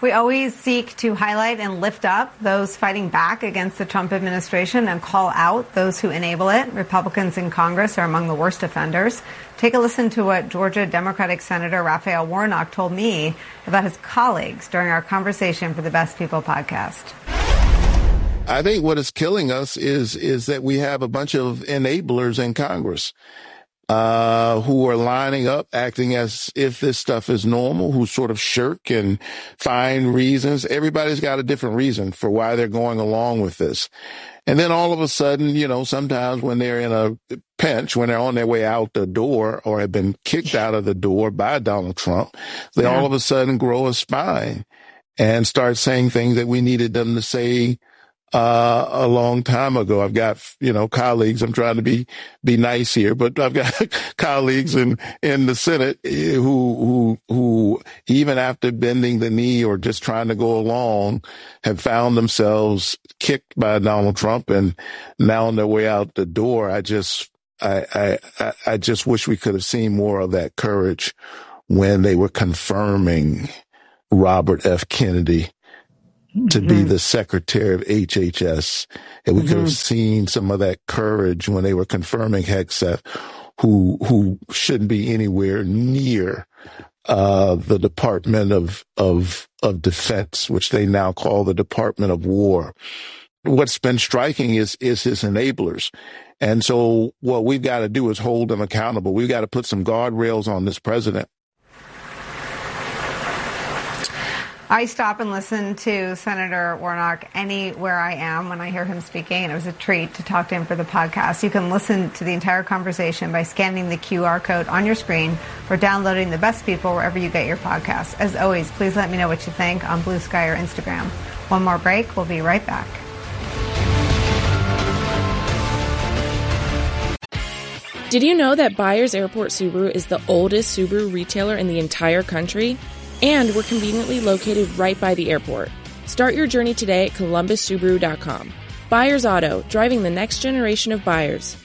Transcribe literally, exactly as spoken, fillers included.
We always seek to highlight and lift up those fighting back against the Trump administration and call out those who enable it. Republicans in Congress are among the worst offenders. Take a listen to what Georgia Democratic Senator Raphael Warnock told me about his colleagues during our conversation for the Best People podcast. I think what is killing us is is that we have a bunch of enablers in Congress uh who are lining up, acting as if this stuff is normal, who sort of shirk and find reasons. Everybody's got a different reason for why they're going along with this. And then all of a sudden, you know, sometimes when they're in a pinch, when they're on their way out the door or have been kicked out of the door by Donald Trump, they yeah. all of a sudden grow a spine and start saying things that we needed them to say Uh, a long time ago. I've got, you know, colleagues. I'm trying to be, be nice here, but I've got colleagues in, in the Senate who, who, who even after bending the knee or just trying to go along have found themselves kicked by Donald Trump and now on their way out the door. I just, I, I, I just wish we could have seen more of that courage when they were confirming Robert F. Kennedy to mm-hmm. be the secretary of H H S. And we mm-hmm. could have seen some of that courage when they were confirming Hegseth, who, who shouldn't be anywhere near, uh, the Department of, of, of Defense, which they now call the Department of War. What's been striking is, is his enablers. And so what we've got to do is hold them accountable. We've got to put some guardrails on this president. I stop and listen to Senator Warnock anywhere I am when I hear him speaking, and it was a treat to talk to him for the podcast. You can listen to the entire conversation by scanning the Q R code on your screen or downloading The Best People wherever you get your podcasts. As always, please let me know what you think on Blue Sky or Instagram. One more break. We'll be right back. Did you know that Byers Airport Subaru is the oldest Subaru retailer in the entire country? And we're conveniently located right by the airport. Start your journey today at columbus subaru dot com. Byers Auto, driving the next generation of buyers.